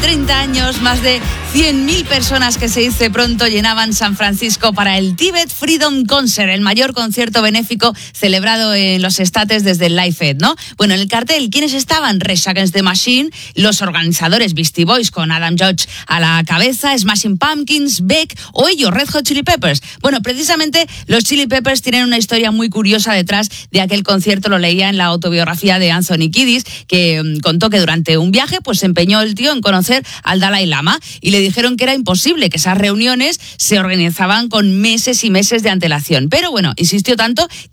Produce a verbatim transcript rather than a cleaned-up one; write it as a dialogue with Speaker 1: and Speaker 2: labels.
Speaker 1: treinta años, más de cien mil personas, que se dice pronto, llenaban San Francisco para el Tibet Freedom Concert, el mayor concierto benéfico celebrado en los estates desde el Live Aid, ¿no? Bueno, en el cartel, ¿quiénes estaban? Rage Against the Machine, los organizadores Beastie Boys con Adam Judge a la cabeza, Smashing Pumpkins, Beck o ellos, Red Hot Chili Peppers. Bueno, precisamente los Chili Peppers tienen una historia muy curiosa detrás de aquel concierto. Lo leía en la autobiografía de Anthony Kiedis, que um, contó que durante un viaje pues se empeñó el tío en conocer al Dalai Lama y le dijeron que era imposible, que esas reuniones se organizaban con meses y meses de antelación. Pero bueno, insistió tanto